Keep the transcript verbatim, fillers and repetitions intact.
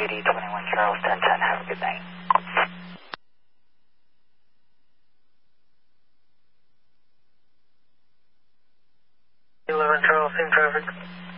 A D twenty-one Charles ten ten. Have a good night. eleven Charles, same traffic.